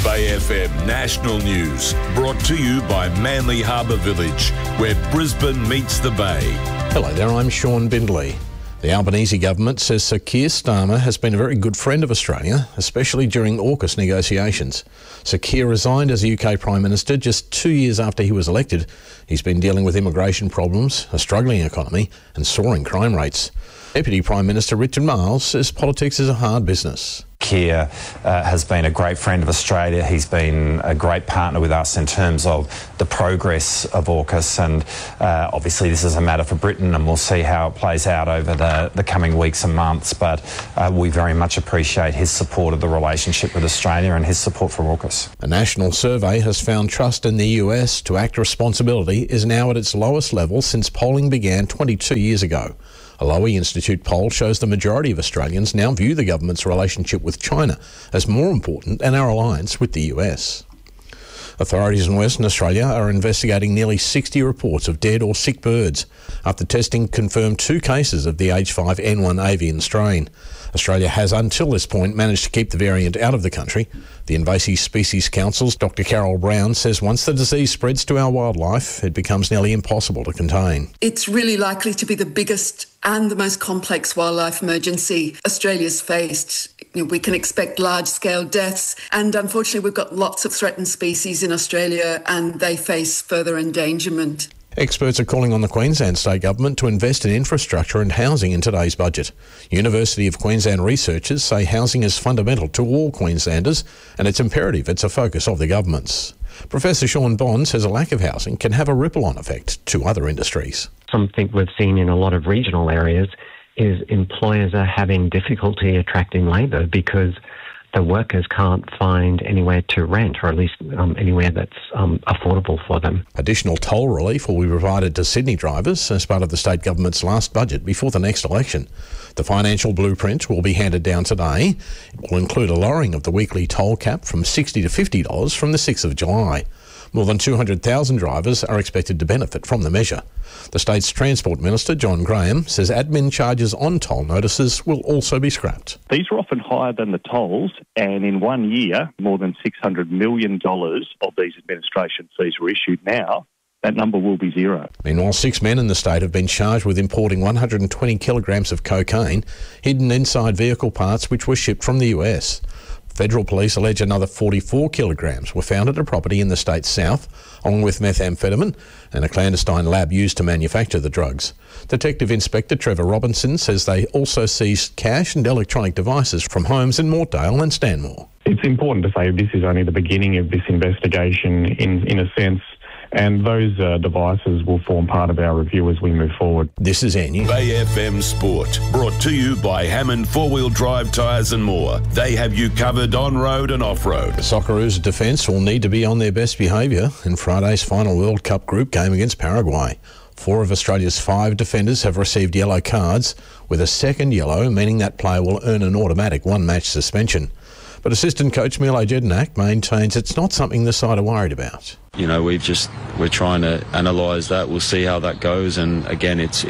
Bay FM National News, brought to you by Manly Harbour Village, where Brisbane meets the Bay. Hello there, I'm Sean Bindley. The Albanese government says Sir Keir Starmer has been a very good friend of Australia, especially during AUKUS negotiations. Sir Keir resigned as UK Prime Minister just 2 years after he was elected. He's been dealing with immigration problems, a struggling economy and soaring crime rates. Deputy Prime Minister Richard Marles says politics is a hard business. Keir has been a great friend of Australia. He's been a great partner with us in terms of the progress of AUKUS, and obviously this is a matter for Britain, and we'll see how it plays out over the coming weeks and months, but we very much appreciate his support of the relationship with Australia and his support for AUKUS. A national survey has found trust in the US to act responsibly is now at its lowest level since polling began 22 years ago. A Lowy Institute poll shows the majority of Australians now view the government's relationship with China as more important than our alliance with the US. Authorities in Western Australia are investigating nearly 60 reports of dead or sick birds after testing confirmed 2 cases of the H5N1 avian strain. Australia has until this point managed to keep the variant out of the country. The Invasive Species Council's Dr Carol Brown says once the disease spreads to our wildlife, it becomes nearly impossible to contain. It's really likely to be the biggest and the most complex wildlife emergency Australia's faced. We can expect large-scale deaths, and unfortunately we've got lots of threatened species in Australia and they face further endangerment. Experts are calling on the Queensland State Government to invest in infrastructure and housing in today's budget. University of Queensland researchers say housing is fundamental to all Queenslanders and it's imperative it's a focus of the government's. Professor Sean Bond says a lack of housing can have a ripple-on effect to other industries. Something we've seen in a lot of regional areas is employers are having difficulty attracting labour because the workers can't find anywhere to rent, or at least anywhere that's affordable for them. Additional toll relief will be provided to Sydney drivers as part of the state government's last budget before the next election. The financial blueprint will be handed down today. It will include a lowering of the weekly toll cap from $60 to $50 from the 6th of July. More than 200,000 drivers are expected to benefit from the measure. The state's Transport Minister, John Graham, says admin charges on toll notices will also be scrapped. These are often higher than the tolls, and in 1 year, more than $600 million of these administration fees were issued now. That number will be zero. Meanwhile, 6 men in the state have been charged with importing 120 kilograms of cocaine hidden inside vehicle parts which were shipped from the US. Federal police allege another 44 kilograms were found at a property in the state's south, along with methamphetamine and a clandestine lab used to manufacture the drugs. Detective Inspector Trevor Robinson says they also seized cash and electronic devices from homes in Mortdale and Stanmore. It's important to say this is only the beginning of this investigation in a sense, and those devices will form part of our review as we move forward. This is Annie. Bay FM Sport, brought to you by Hammond 4-Wheel Drive Tyres and more. They have you covered on-road and off-road. The Socceroos' defence will need to be on their best behaviour in Friday's final World Cup group game against Paraguay. 4 of Australia's 5 defenders have received yellow cards, with a second yellow meaning that player will earn an automatic one-match suspension. But assistant coach Milo Jedinak maintains it's not something the side are worried about. You know, we're trying to analyse that. We'll see how that goes. And again, it's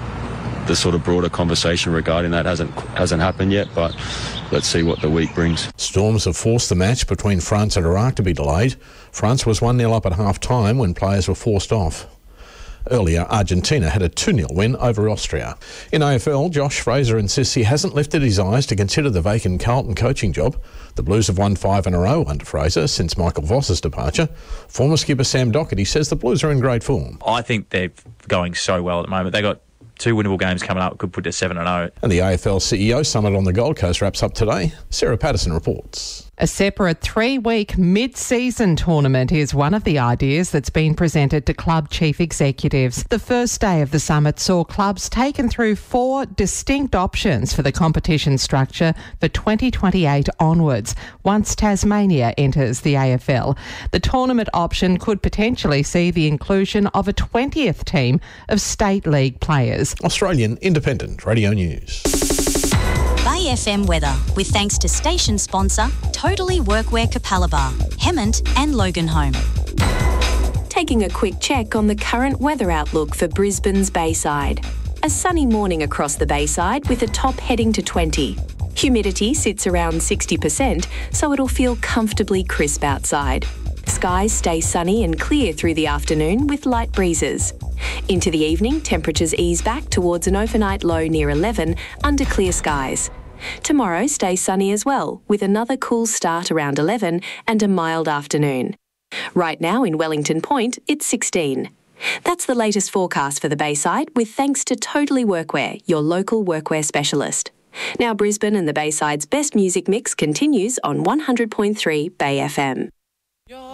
the sort of broader conversation regarding that hasn't happened yet. But let's see what the week brings. Storms have forced the match between France and Iraq to be delayed. France was 1-0 up at half-time when players were forced off. Earlier, Argentina had a 2-0 win over Austria. In AFL, Josh Fraser insists he hasn't lifted his eyes to consider the vacant Carlton coaching job. The Blues have won 5 in a row under Fraser since Michael Voss's departure. Former skipper Sam Docherty says the Blues are in great form. I think they're going so well at the moment. They got 2 winnable games coming up, could put to 7-0. And the AFL CEO Summit on the Gold Coast wraps up today. Sarah Patterson reports. A separate 3-week mid-season tournament is one of the ideas that's been presented to club chief executives. The first day of the summit saw clubs taken through 4 distinct options for the competition structure for 2028 onwards, once Tasmania enters the AFL. The tournament option could potentially see the inclusion of a 20th team of state league players. Australian Independent Radio News. Bay FM weather, with thanks to station sponsor Totally Workwear Capalaba, Hemmant and Loganholme. Taking a quick check on the current weather outlook for Brisbane's Bayside. A sunny morning across the Bayside with a top heading to 20. Humidity sits around 60%, so it'll feel comfortably crisp outside. Skies stay sunny and clear through the afternoon with light breezes. Into the evening, temperatures ease back towards an overnight low near 11 under clear skies. Tomorrow stays sunny as well, with another cool start around 11 and a mild afternoon. Right now in Wellington Point, it's 16. That's the latest forecast for the Bayside, with thanks to Totally Workwear, your local workwear specialist. Now Brisbane and the Bayside's best music mix continues on 100.3 Bay FM.